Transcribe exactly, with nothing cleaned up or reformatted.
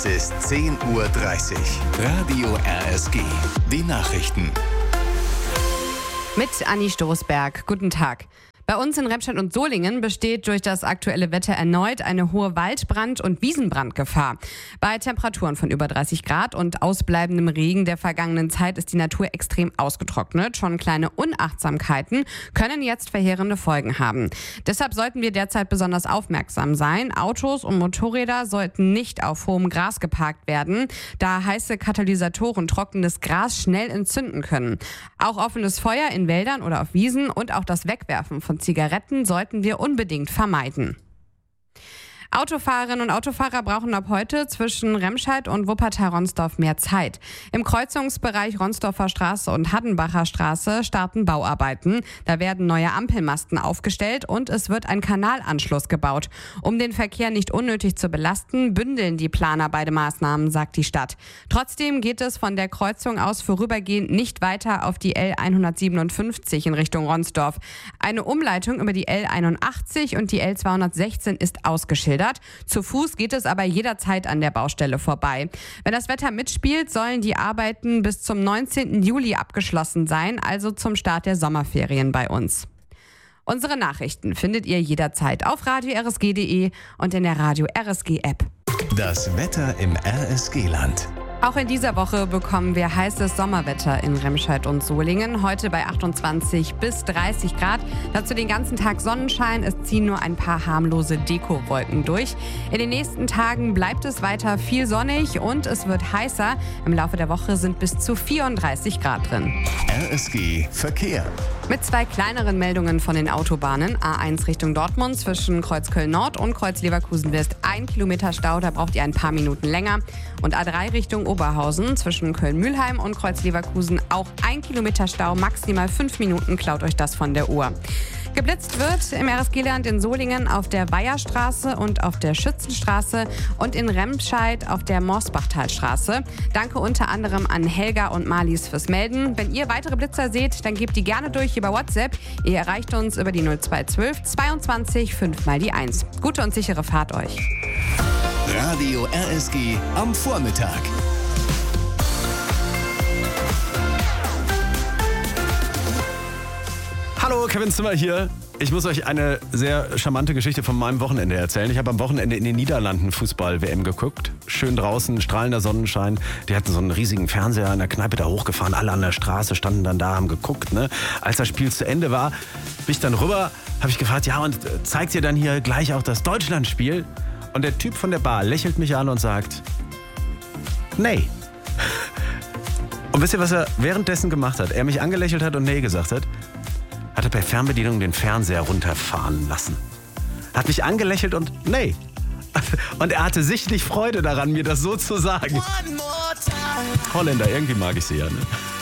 Es ist zehn Uhr dreißig. Radio R S G. Die Nachrichten. Mit Anni Stoßberg. Guten Tag. Bei uns in Remscheid und Solingen besteht durch das aktuelle Wetter erneut eine hohe Waldbrand- und Wiesenbrandgefahr. Bei Temperaturen von über dreißig Grad und ausbleibendem Regen der vergangenen Zeit ist die Natur extrem ausgetrocknet. Schon kleine Unachtsamkeiten können jetzt verheerende Folgen haben. Deshalb sollten wir derzeit besonders aufmerksam sein. Autos und Motorräder sollten nicht auf hohem Gras geparkt werden, da heiße Katalysatoren trockenes Gras schnell entzünden können. Auch offenes Feuer in Wäldern oder auf Wiesen und auch das Wegwerfen von Zigaretten sollten wir unbedingt vermeiden. Autofahrerinnen und Autofahrer brauchen ab heute zwischen Remscheid und Wuppertal-Ronsdorf mehr Zeit. Im Kreuzungsbereich Ronsdorfer Straße und Haddenbacher Straße starten Bauarbeiten. Da werden neue Ampelmasten aufgestellt und es wird ein Kanalanschluss gebaut. Um den Verkehr nicht unnötig zu belasten, bündeln die Planer beide Maßnahmen, sagt die Stadt. Trotzdem geht es von der Kreuzung aus vorübergehend nicht weiter auf die L hundertsiebenundfünfzig in Richtung Ronsdorf. Eine Umleitung über die L einundachtzig und die L zweihundertsechzehn ist ausgeschildert. Zu Fuß geht es aber jederzeit an der Baustelle vorbei. Wenn das Wetter mitspielt, sollen die Arbeiten bis zum neunzehnten Juli abgeschlossen sein, also zum Start der Sommerferien bei uns. Unsere Nachrichten findet ihr jederzeit auf radio r s g punkt d e und in der Radio R S G App. Das Wetter im R S G-Land. Auch in dieser Woche bekommen wir heißes Sommerwetter in Remscheid und Solingen. Heute bei achtundzwanzig bis dreißig Grad. Dazu den ganzen Tag Sonnenschein. Es ziehen nur ein paar harmlose Dekowolken durch. In den nächsten Tagen bleibt es weiter viel sonnig und es wird heißer. Im Laufe der Woche sind bis zu vierunddreißig Grad drin. R S G Verkehr. Mit zwei kleineren Meldungen von den Autobahnen. A eins Richtung Dortmund zwischen Kreuzköln Nord und Kreuz Leverkusen West. Ein Kilometer Stau, da braucht ihr ein paar Minuten länger. Und A drei Richtung Oberhausen zwischen Köln-Mühlheim und Kreuz Leverkusen auch ein Kilometer Stau, maximal fünf Minuten, klaut euch das von der Uhr. Geblitzt wird im R S G-Land in Solingen auf der Weiherstraße und auf der Schützenstraße und in Remscheid auf der Morsbachtalstraße. Danke unter anderem an Helga und Marlies fürs Melden. Wenn ihr weitere Blitzer seht, dann gebt die gerne durch über WhatsApp. Ihr erreicht uns über die null zwei zwölf zweiundzwanzig fünf mal die eins. Gute und sichere Fahrt euch. Radio R S G am Vormittag. Hallo, Kevin Zimmer hier. Ich muss euch eine sehr charmante Geschichte von meinem Wochenende erzählen. Ich habe am Wochenende in den Niederlanden Fußball-W M geguckt. Schön draußen, strahlender Sonnenschein. Die hatten so einen riesigen Fernseher in der Kneipe da hochgefahren. Alle an der Straße standen dann da, haben geguckt. Ne? Als das Spiel zu Ende war, bin ich dann rüber, habe ich gefragt, ja, und zeigt ihr dann hier gleich auch das Deutschlandspiel? Und der Typ von der Bar lächelt mich an und sagt, nee. Und wisst ihr, was er währenddessen gemacht hat? Er mich angelächelt hat und nee gesagt hat? Hat er per Fernbedienung den Fernseher runterfahren lassen. Hat mich angelächelt und nee. Und er hatte sichtlich Freude daran, mir das so zu sagen. Holländer, irgendwie mag ich sie ja, ne?